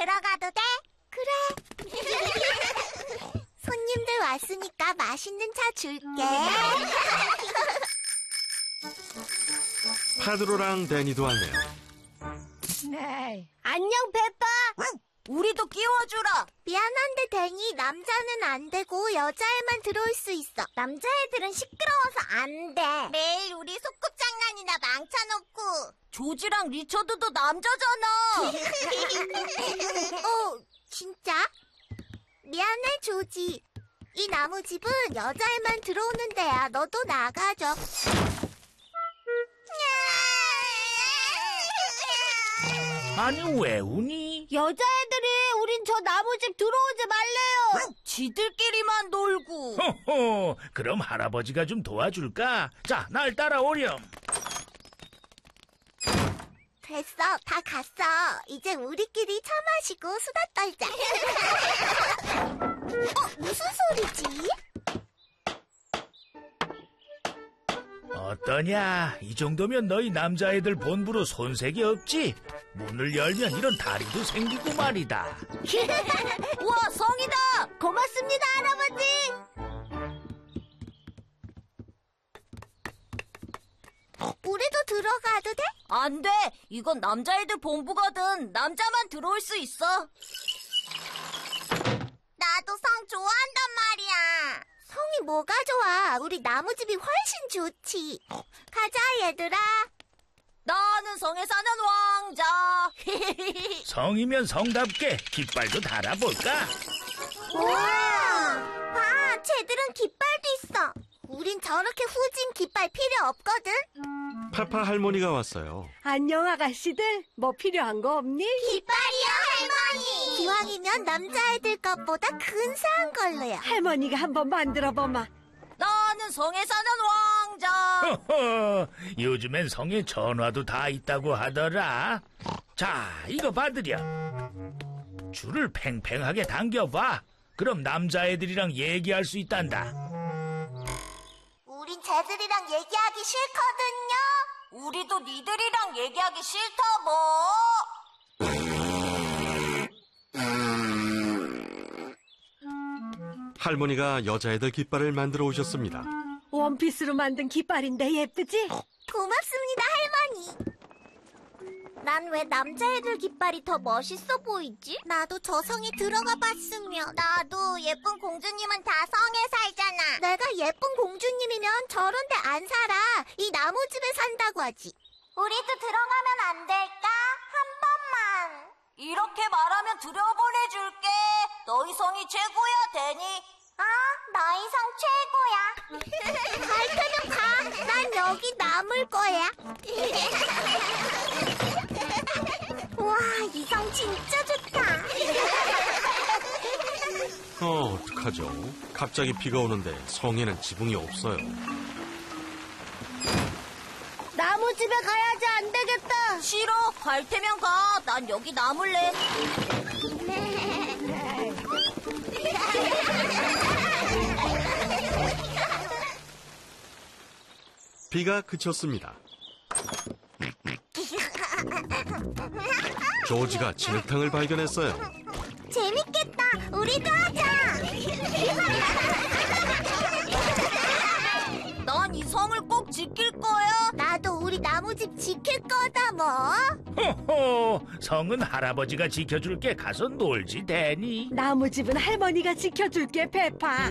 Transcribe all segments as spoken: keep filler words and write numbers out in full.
들어가도 돼? 그래. 손님들 왔으니까 맛있는 차 줄게. 페드로랑 데니도 왔네요. 네. 안녕, 페파. 우리도 끼워주라. 미안한데, 데니, 남자는 안 되고 여자애만 들어올 수 있어. 남자애들은 시끄러워서 안 돼. 매일 우리 소꿉장난이나 망쳐놓고. 조지랑 리처드도 남자잖아. 어, 진짜? 미안해, 조지. 이 나무집은 여자애만 들어오는 데야. 너도 나가줘. 아니, 왜 우니? 여자애들이 우린 저 나무집 들어오지 말래요. 지들끼리만 놀고. 호호, 그럼 할아버지가 좀 도와줄까? 자, 날 따라오렴. 됐어, 다 갔어. 이제 우리끼리 차 마시고 수다 떨자. 어, 무슨 소리지? 어떠냐? 이 정도면 너희 남자애들 본부로 손색이 없지? 문을 열면 이런 다리도 생기고 말이다. 우와, 성이다. 고맙습니다, 할아버지. 우리도 들어가도 돼? 안 돼. 이건 남자애들 본부거든. 남자만 들어올 수 있어. 나도 성 좋아한단 말이야. 성이 뭐가 좋아? 우리 나무집이 훨씬 좋지. 가자, 얘들아. 나는 성에 사는 왕자. 성이면 성답게 깃발도 달아볼까? 우와! 봐, 쟤들은 깃발도 있어. 우린 저렇게 후진 깃발 필요 없거든. 페파 할머니가 왔어요. 안녕, 아가씨들. 뭐 필요한 거 없니? 깃발이요, 할머니. 기왕이면 남자애들 것보다 근사한 걸로요. 할머니가 한번 만들어보마. 나는 성에 사는 왕자. 허허, 요즘엔 성에 전화도 다 있다고 하더라. 자, 이거 받으렴. 줄을 팽팽하게 당겨봐. 그럼 남자애들이랑 얘기할 수 있단다. 우린 쟤들이랑 얘기하기 싫거든요. 우리도 니들이랑 얘기하기 싫다 뭐. 할머니가 여자애들 깃발을 만들어 오셨습니다. 원피스로 만든 깃발인데 예쁘지? 고맙습니다, 할머니. 난 왜 남자애들 깃발이 더 멋있어 보이지? 나도 저 성에 들어가 봤으면. 나도 예쁜 공주님은 다 성에 살잖아. 내가 예쁜 공주님이면 저런 데 안 살아. 이 나무집에 산다고 하지. 우리도 들어가면 안 될까? 한 번만. 이렇게 말하면 들여보내줄게. 너희 성이 최고야, 데니. 아, 너희 성 최고야. 갈 테면 가. 난 여기 남을 거야. 와, 이 성 진짜 좋다. 어, 어떡하죠? 갑자기 비가 오는데 성에는 지붕이 없어요. 나무집에 가야지. 안 되겠다. 싫어. 갈 테면 가. 난 여기 남을래. 비가 그쳤습니다. 조지가 진흙탕을 발견했어요. 재밌겠다. 우리도 하자. 난 이 성을 꼭 지킬 거야. 나도 우리 나무집 지킬 거다 뭐. 호호, 성은 할아버지가 지켜줄게. 가서 놀지, 데니. 나무집은 할머니가 지켜줄게, 페파.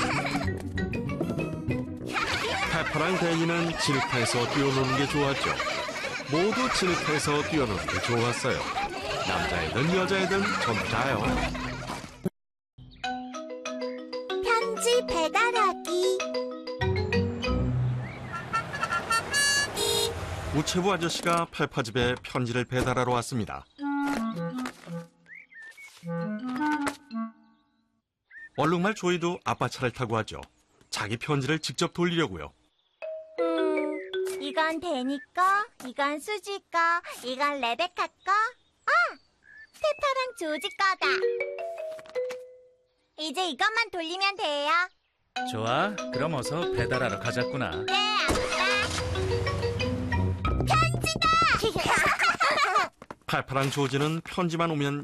페파랑 데니는 진흙탕에서 뛰어노는 게 좋았죠. 모두 진흙탕에서 뛰어노는 게 좋았어요. 남자애든 여자애든 전부 다요. 편지 배달하기. 우체부 아저씨가 페파 집에 편지를 배달하러 왔습니다. 얼룩말 조이도 아빠 차를 타고 하죠. 자기 편지를 직접 돌리려고요. 음, 이건 데니 거, 이건 수지 거, 이건 레베카 거. 아, 페파랑 조지 거다. 이제 이것만 돌리면 돼요. 좋아, 그럼 어서 배달하러 가자꾸나. 네, 아빠. 편지다! 페파랑 조지는 편지만 오면